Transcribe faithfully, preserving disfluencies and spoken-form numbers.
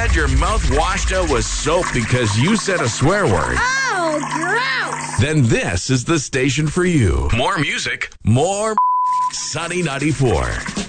had your mouth washed out with soap because you said a swear word? Oh, gross! Then this is the station for you. More music, more Sunny ninety-four.